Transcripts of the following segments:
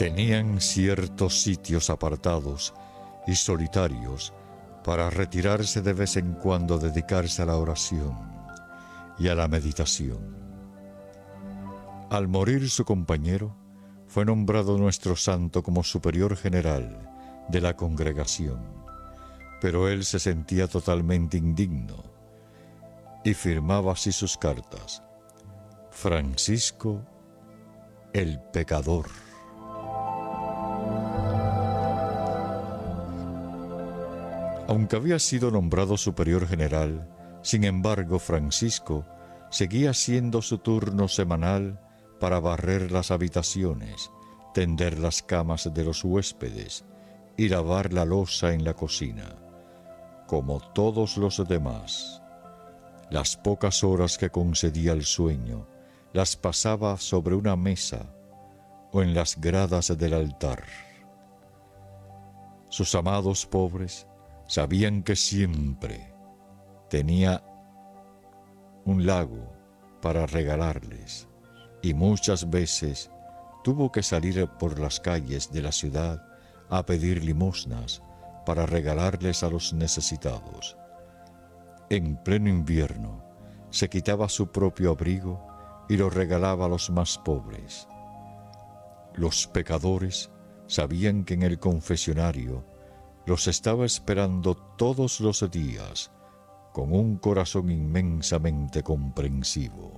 Tenían ciertos sitios apartados y solitarios para retirarse de vez en cuando a dedicarse a la oración y a la meditación. Al morir su compañero, fue nombrado nuestro santo como superior general de la congregación, pero él se sentía totalmente indigno y firmaba así sus cartas: Francisco el pecador. Aunque había sido nombrado superior general, sin embargo, Francisco seguía haciendo su turno semanal para barrer las habitaciones, tender las camas de los huéspedes y lavar la loza en la cocina. Como todos los demás, las pocas horas que concedía el sueño las pasaba sobre una mesa o en las gradas del altar. Sus amados pobres sabían que siempre tenía un lago para regalarles, y muchas veces tuvo que salir por las calles de la ciudad a pedir limosnas para regalarles a los necesitados. En pleno invierno se quitaba su propio abrigo y lo regalaba a los más pobres. Los pecadores sabían que en el confesionario los estaba esperando todos los días con un corazón inmensamente comprensivo.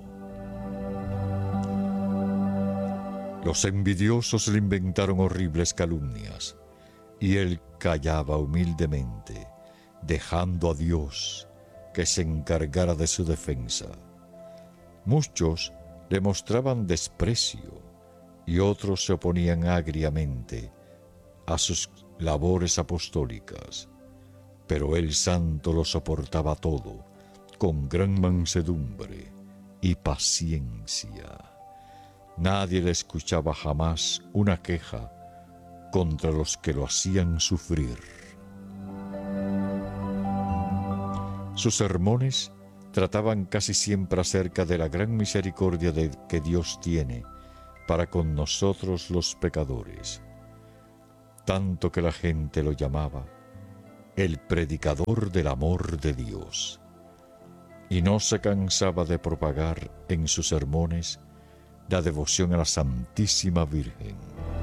Los envidiosos le inventaron horribles calumnias y él callaba humildemente, dejando a Dios que se encargara de su defensa. Muchos le mostraban desprecio y otros se oponían agriamente a sus labores apostólicas, pero el santo lo soportaba todo con gran mansedumbre y paciencia. Nadie le escuchaba jamás una queja contra los que lo hacían sufrir. Sus sermones trataban casi siempre acerca de la gran misericordia que Dios tiene para con nosotros los pecadores, tanto que la gente lo llamaba el predicador del amor de Dios, y no se cansaba de propagar en sus sermones la devoción a la Santísima Virgen.